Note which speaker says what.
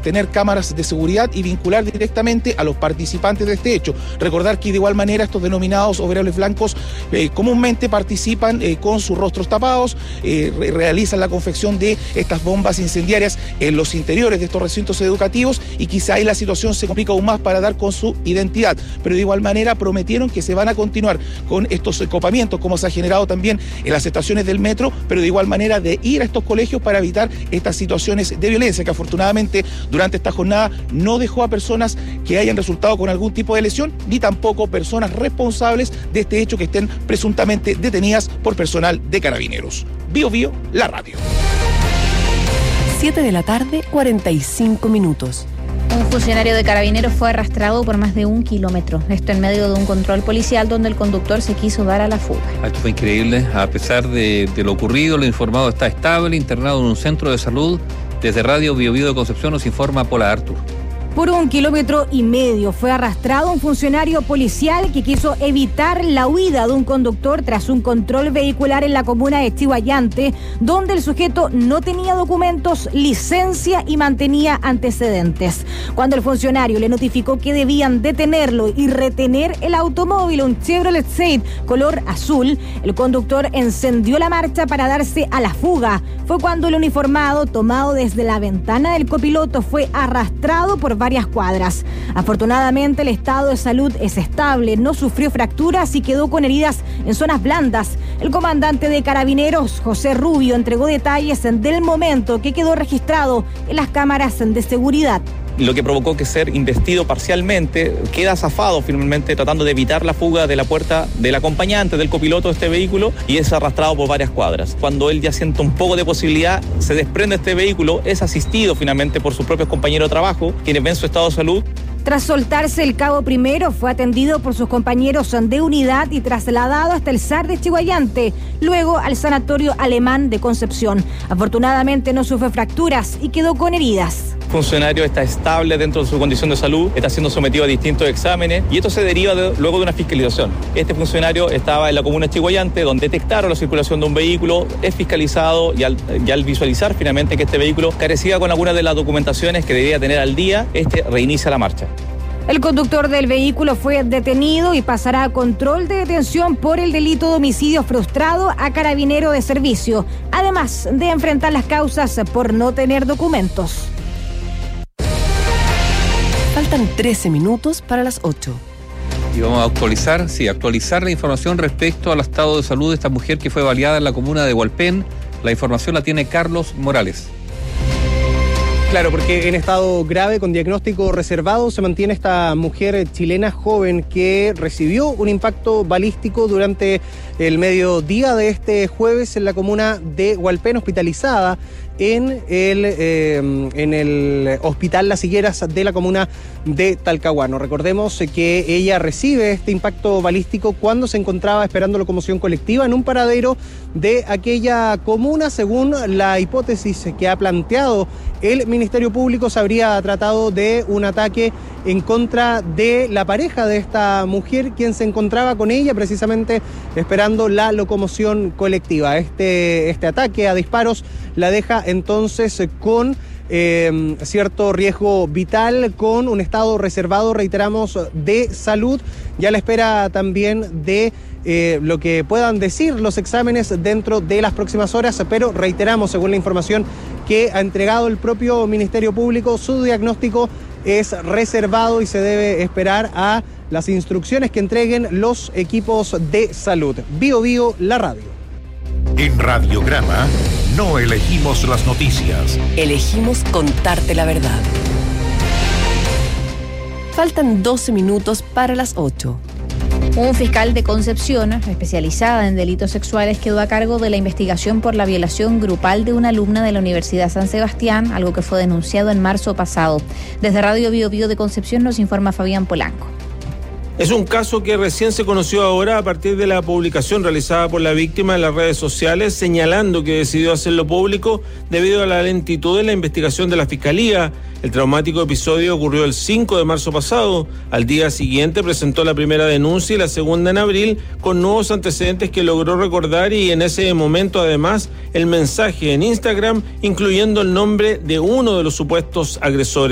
Speaker 1: obtener cámaras de seguridad y vincular directamente a los participantes de este hecho. Recordar que de igual manera estos denominados overoles blancos comúnmente participan con sus rostros tapados, realizan la confección de estas bombas incendiarias en los interiores de estos recintos educativos, y quizá ahí la situación se complica aún más para dar con su identidad. Pero de igual manera prometieron que se van a continuar con estos copamientos, como se ha generado también en las estaciones del metro, pero de igual manera de ir a estos colegios para evitar estas situaciones de violencia, que afortunadamente durante esta jornada no dejó a personas que hayan resultado con algún tipo de lesión, ni tampoco personas responsables de este hecho que estén presuntamente detenidas por personal de Carabineros. Bío Bío, la radio.
Speaker 2: 7 de la tarde, 45 minutos.
Speaker 3: Un funcionario de Carabineros fue arrastrado por más de 1 kilómetro. Esto en medio de un control policial donde el conductor se quiso dar a la fuga.
Speaker 4: Esto fue increíble. A pesar de lo ocurrido, lo informado está estable, internado en un centro de salud. Desde Radio Bío Bío de Concepción nos informa Paula Artur.
Speaker 5: Por 1,5 kilómetros fue arrastrado un funcionario policial que quiso evitar la huida de un conductor tras un control vehicular en la comuna de Chiguayante, donde el sujeto no tenía documentos, licencia y mantenía antecedentes. Cuando el funcionario le notificó que debían detenerlo y retener el automóvil, un Chevrolet State color azul, el conductor encendió la marcha para darse a la fuga. Fue cuando el uniformado, tomado desde la ventana del copiloto, fue arrastrado por varias cuadras. Afortunadamente el estado de salud es estable, no sufrió fracturas y quedó con heridas en zonas blandas. El comandante de Carabineros, José Rubio, entregó detalles del momento que quedó registrado en las cámaras de seguridad.
Speaker 6: Lo que provocó que ser investido parcialmente, queda zafado finalmente tratando de evitar la fuga de la puerta del acompañante, del copiloto de este vehículo, y es arrastrado por varias cuadras. Cuando él ya siente un poco de posibilidad, se desprende este vehículo, es asistido finalmente por sus propios compañeros de trabajo, quienes ven su estado de salud.
Speaker 5: Tras soltarse el cabo primero, fue atendido por sus compañeros de unidad y trasladado hasta el SAR de Chiguayante, luego al Sanatorio Alemán de Concepción. Afortunadamente no sufre fracturas y quedó con heridas.
Speaker 6: El funcionario está estable dentro de su condición de salud, está siendo sometido a distintos exámenes y esto se deriva luego de una fiscalización. Este funcionario estaba en la comuna de Chiguayante, donde detectaron la circulación de un vehículo, es fiscalizado y al visualizar finalmente que este vehículo carecía con algunas de las documentaciones que debía tener al día, reinicia la marcha.
Speaker 5: El conductor del vehículo fue detenido y pasará a control de detención por el delito de homicidio frustrado a carabinero de servicio, además de enfrentar las causas por no tener documentos.
Speaker 2: Faltan 13 minutos para las 8.
Speaker 4: Y vamos a actualizar la información respecto al estado de salud de esta mujer que fue baleada en la comuna de Hualpén. La información la tiene Carlos Morales.
Speaker 7: Claro, porque en estado grave, con diagnóstico reservado, se mantiene esta mujer chilena joven que recibió un impacto balístico durante el mediodía de este jueves en la comuna de Hualpén, hospitalizada en el Hospital Las Higueras de la comuna de Talcahuano. Recordemos que ella recibe este impacto balístico cuando se encontraba esperando locomoción colectiva en un paradero de aquella comuna. Según la hipótesis que ha planteado el Ministerio Público, se habría tratado de un ataque en contra de la pareja de esta mujer, quien se encontraba con ella precisamente esperando la locomoción colectiva. Este ataque a disparos la deja entonces con cierto riesgo vital, con un estado reservado, reiteramos, de salud, y a la espera también de lo que puedan decir los exámenes dentro de las próximas horas, pero reiteramos, según la información que ha entregado el propio Ministerio Público, su diagnóstico es reservado y se debe esperar a las instrucciones que entreguen los equipos de salud. Bío Bío, la radio.
Speaker 8: En Radiograma no elegimos las noticias.
Speaker 2: Elegimos contarte la verdad. Faltan 12 minutos para las 8.
Speaker 3: Un fiscal de Concepción, especializada en delitos sexuales, quedó a cargo de la investigación por la violación grupal de una alumna de la Universidad San Sebastián, algo que fue denunciado en marzo pasado. Desde Radio Bío Bío de Concepción nos informa Fabián Polanco.
Speaker 9: Es un caso que recién se conoció ahora a partir de la publicación realizada por la víctima en las redes sociales, señalando que decidió hacerlo público debido a la lentitud de la investigación de la Fiscalía. El traumático episodio ocurrió el 5 de marzo pasado. Al día siguiente presentó la primera denuncia y la segunda en abril, con nuevos antecedentes que logró recordar, y en ese momento además el mensaje en Instagram incluyendo el nombre de uno de los supuestos agresores.